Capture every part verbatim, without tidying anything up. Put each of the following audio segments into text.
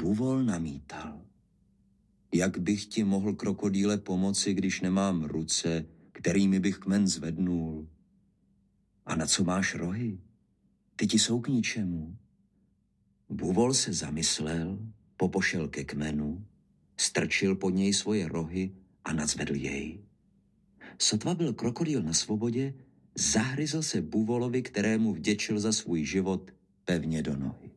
Buvol namítal. Jak bych ti mohl, krokodýle, pomoci, když nemám ruce, kterými bych kmen zvednul? A na co máš rohy? Ty ti jsou k ničemu. Buvol se zamyslel, popošel ke kmenu, strčil pod něj svoje rohy a nadzvedl jej. Sotva byl krokodýl na svobodě, zahryzl se Buvolovi, kterému vděčil za svůj život, pevně do nohy.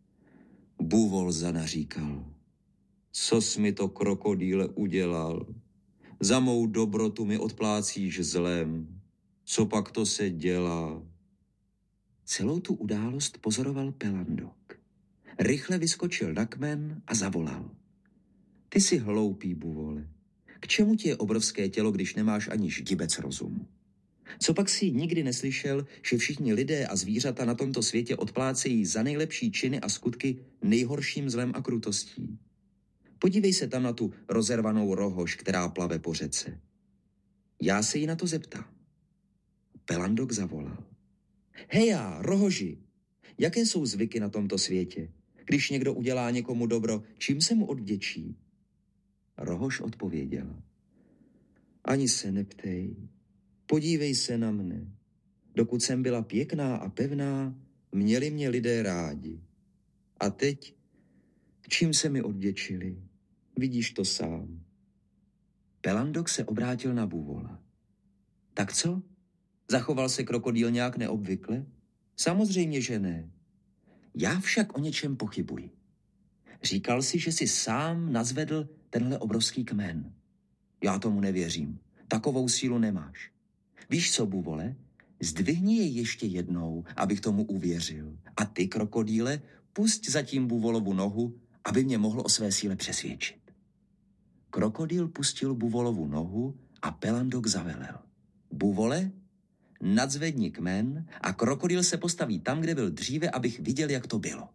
Buvol zanaříkal. Cos mi to, krokodýle, udělal? Za mou dobrotu mi odplácíš zlem. Co pak to se dělá? Celou tu událost pozoroval Pelandok. Rychle vyskočil na kmen a zavolal. Ty jsi hloupý, Buvole. K čemu ti je obrovské tělo, když nemáš ani ždibec rozumu? Co pak si nikdy neslyšel, že všichni lidé a zvířata na tomto světě odplácejí za nejlepší činy a skutky nejhorším zlem a krutostí? Podívej se tam na tu rozervanou rohož, která plave po řece. Já se jí na to zeptám. Pelandok zavolal. Heja, rohoži, jaké jsou zvyky na tomto světě? Když někdo udělá někomu dobro, čím se mu odvděčí? Rohož odpověděla. Ani se neptej, podívej se na mne. Dokud jsem byla pěkná a pevná, měli mě lidé rádi. A teď, čím se mi odvděčili? Vidíš to sám. Pelandok se obrátil na Buvola. Tak co? Zachoval se krokodýl nějak neobvykle? Samozřejmě, že ne. Já však o něčem pochybuji. Říkal si, že jsi sám nazvedl tenhle obrovský kmen. Já tomu nevěřím. Takovou sílu nemáš. Víš co, Buvole? Zdvihni jej ještě jednou, abych tomu uvěřil. A ty, krokodýle, pusť zatím Buvolovu nohu, aby mě mohl o své síle přesvědčit. Krokodýl pustil Buvolovu nohu a Pelandok zavelel. Buvole, nadzvedni kmen a krokodýl se postaví tam, kde byl dříve, abych viděl, jak to bylo.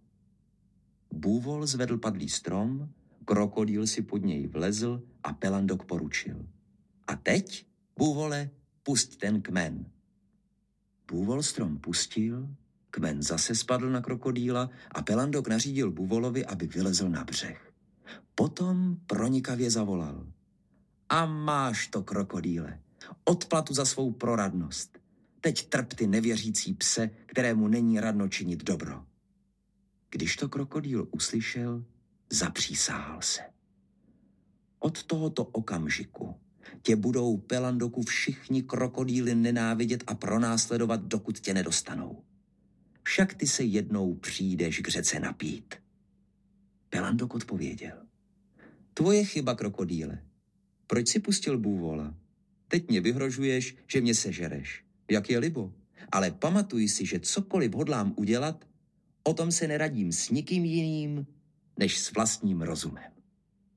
Buvol zvedl padlý strom, krokodýl si pod něj vlezl a Pelandok poručil. A teď, Buvole, pusť ten kmen. Buvol strom pustil, kmen zase spadl na krokodýla a Pelandok nařídil Buvolovi, aby vylezl na břeh. Potom pronikavě zavolal. A máš to, krokodýle, odplatu za svou proradnost. Teď trp ty nevěřící pse, kterému není radno činit dobro. Když to krokodýl uslyšel, zapřísáhal se. Od tohoto okamžiku tě budou, Pelandoku, všichni krokodýly nenávidět a pronásledovat, dokud tě nedostanou. Však ty se jednou přijdeš k řece napít. Pelandok odpověděl. Tvoje chyba, krokodýle. Proč si pustil Buvola? Teď mě vyhrožuješ, že mě sežereš. Jak je libo. Ale pamatuj si, že cokoliv hodlám udělat, o tom se neradím s nikým jiným, než s vlastním rozumem.